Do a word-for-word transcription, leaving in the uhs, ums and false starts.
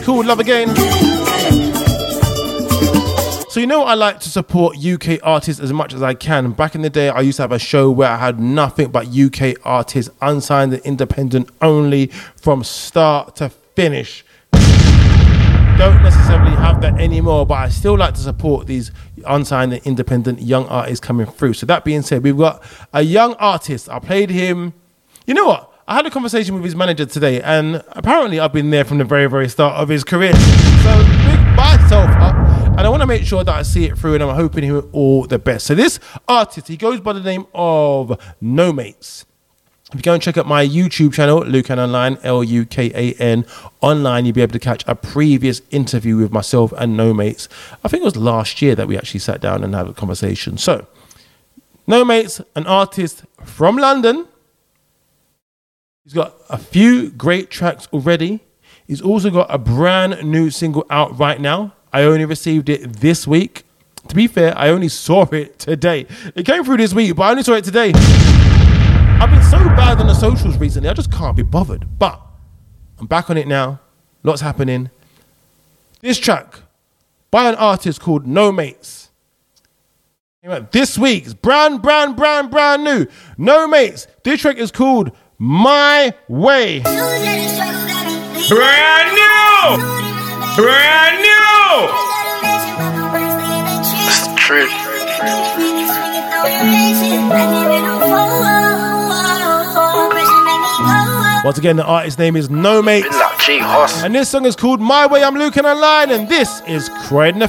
Called Love Again. So you know I like to support U K artists as much as I can. Back in the day, I used to have a show where I had nothing but U K artists, unsigned and independent only, from start to finish. Don't necessarily have that anymore, but I still like to support these unsigned and independent young artists coming through. So that being said, we've got a young artist. I played him. You know what? I had a conversation with his manager today, and apparently I've been there from the very, very start of his career. So big myself up, and I want to make sure that I see it through, and I'm hoping him all the best. So this artist, he goes by the name of No Mates. If you go and check out my YouTube channel, Lucan Online, L U K A N Online, you'll be able to catch a previous interview with myself and No Mates. I think it was last year that we actually sat down and had a conversation. So, No Mates, an artist from London. He's got a few great tracks already. He's also got a brand new single out right now. I only received it this week. To be fair, I only saw it today. It came through this week, but I only saw it today. I've been so bad on the socials recently, I just can't be bothered. But I'm back on it now. Lots happening. This track by an artist called No Mates. This week's brand, brand, brand, brand new. No Mates. This track is called My Way. Brand new! Brand new! It's the truth. Once again, the artist's name is No Mates. And this song is called My Way. I'm Lucan Online, and this is Croydon F